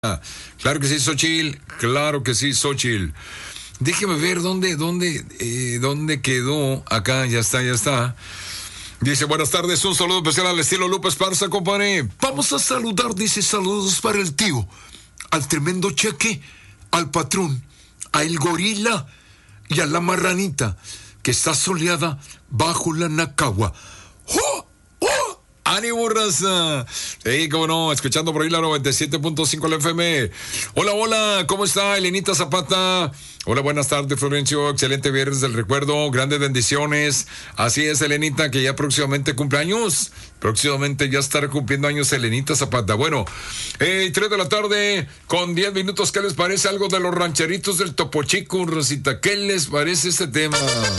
Claro que sí, Xochitl. Claro que sí, Xochitl. Déjeme ver dónde quedó. Acá, ya está. Dice, buenas tardes, un saludo especial al estilo Lupe Esparza, compadre. Vamos a saludar, dice, saludos para el tío, al tremendo Cheque, al patrón, a el gorila y a la marranita, que está soleada bajo la Nacagua. ¡Oh! ¡Oh! ¡Ánimo, raza! Sí, cómo no, escuchando por ahí la 97.5 la FM. Hola, ¿cómo está Elenita Zapata? Hola, buenas tardes, Florencio. Excelente viernes del recuerdo. Grandes bendiciones. Así es, Elenita, que ya próximamente cumple años. Próximamente ya estará cumpliendo años Elenita Zapata. Bueno, 3 de la tarde con 10 minutos. ¿Qué les parece algo de los rancheritos del Topo Chico, Rosita? ¿Qué les parece este tema?